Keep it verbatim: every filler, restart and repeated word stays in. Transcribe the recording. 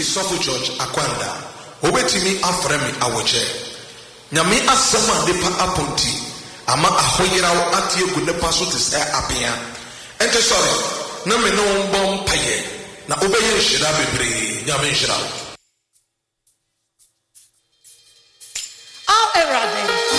the Suffolk Church Akwanda. Obetimi afremi awoche. Nyame asem a nipa aponti ama ahoyerawo atie gu ne paso te se apia. Ente sorry, na me no mbom paye. Na obeye nhira bebre, nyame nhira.